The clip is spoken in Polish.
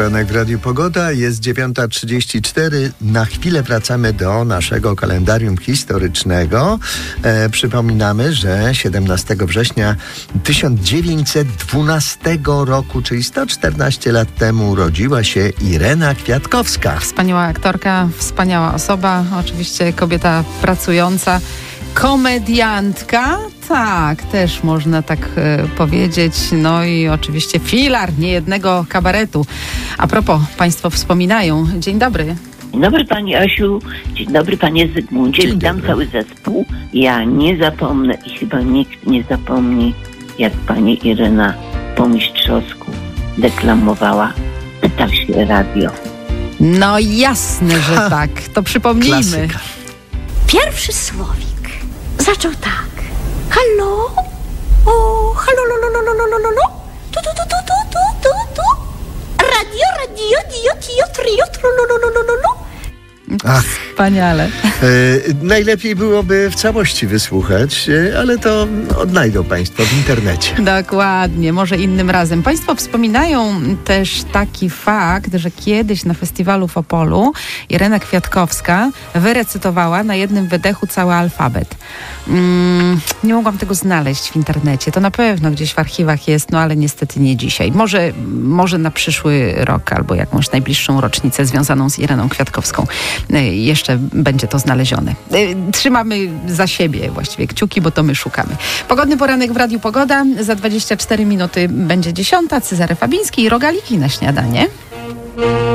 Poranek w Radiu Pogoda, jest 9:34. Na chwilę wracamy do naszego kalendarium historycznego. Przypominamy, że 17 września 1912 roku, czyli 114 lat temu, urodziła się Irena Kwiatkowska. Wspaniała aktorka, wspaniała osoba, oczywiście kobieta pracująca, komediantka, tak, też można tak powiedzieć, no i oczywiście filar niejednego kabaretu. A propos, państwo wspominają. Dzień dobry. Dzień dobry pani Asiu, dzień dobry panie Zygmuncie, witam cały zespół. Ja nie zapomnę i chyba nikt nie zapomni, jak pani Irena po mistrzowsku deklamowała "Pyta się radio". No jasne, że tak, to przypomnijmy. Klasyka. Pierwszy słowik zaczął tak. Halo? O, halo, tu. Radio, dio, tio, trio, trulululululu. Ach, Wspaniale. najlepiej byłoby w całości wysłuchać, ale to odnajdą państwo w internecie. Dokładnie, może innym razem. Państwo wspominają też taki fakt, że kiedyś na festiwalu w Opolu Irena Kwiatkowska wyrecytowała na jednym wydechu cały alfabet. Nie mogłam tego znaleźć w internecie. To na pewno gdzieś w archiwach jest, no ale niestety nie dzisiaj. Może na przyszły rok albo jakąś najbliższą rocznicę związaną z Ireną Kwiatkowską jeszcze będzie to znalezione. Trzymamy za siebie właściwie kciuki, bo to my szukamy. Pogodny poranek w Radiu Pogoda. Za 24 minuty będzie 10:00. Cezary Fabiński i rogaliki na śniadanie.